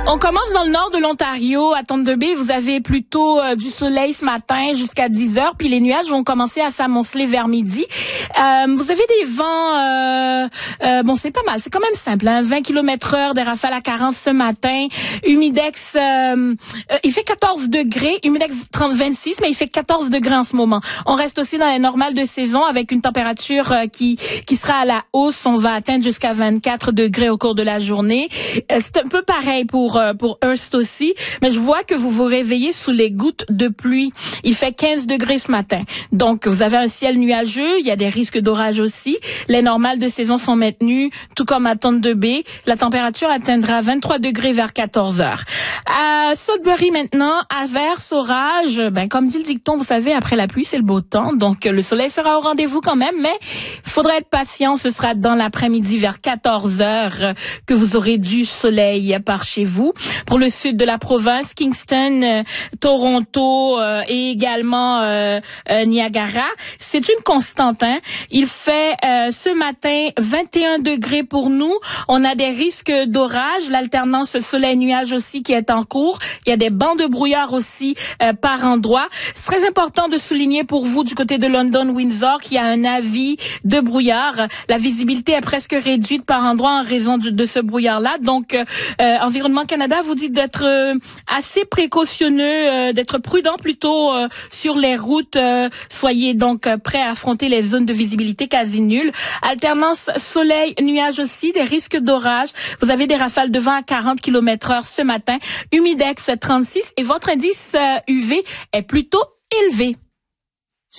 On commence dans le nord de l'Ontario, à Thunder Bay. Vous avez plutôt du soleil ce matin jusqu'à 10 heures, puis les nuages vont commencer à s'amonceler vers midi. Vous avez des vents, bon, c'est pas mal, c'est quand même simple, hein, 20 km/h, des rafales à 40 ce matin. Humidex, il fait 14 degrés, Humidex 26, mais il fait 14 degrés en ce moment. On reste aussi dans les normales de saison avec une température qui sera à la hausse. On va atteindre jusqu'à 24 degrés au cours de la journée. C'est un peu pareil pour Hearst aussi, mais je vois que vous vous réveillez sous les gouttes de pluie. Il fait 15 degrés ce matin. Donc, vous avez un ciel nuageux, il y a des risques d'orage aussi. Les normales de saison sont maintenues, tout comme à Thunder Bay. La température atteindra 23 degrés vers 14 heures. À Sudbury maintenant, averse, orage. Ben, comme dit le dicton, vous savez, après la pluie, c'est le beau temps. Donc, le soleil sera au rendez-vous quand même, mais il faudra être patient. Ce sera dans l'après-midi vers 14 heures que vous aurez du soleil par chez vous. Pour le sud de la province, Kingston, Toronto et également Niagara, c'est une constante. Hein? Il fait ce matin 21 degrés pour nous. On a des risques d'orage, l'alternance soleil-nuage aussi qui est en cours. Il y a des bancs de brouillard aussi par endroits. C'est très important de souligner pour vous du côté de London-Windsor qu'il y a un avis de brouillard. La visibilité est presque réduite par endroits en raison de ce brouillard-là. Donc, Environnement Canada vous dit d'être assez précautionneux, d'être prudent plutôt sur les routes. Soyez donc prêts à affronter les zones de visibilité quasi nulles. Alternance soleil-nuage aussi, des risques d'orage. Vous avez des rafales de vent à 40 km/h ce matin. Humidex 36 et votre indice UV est plutôt élevé.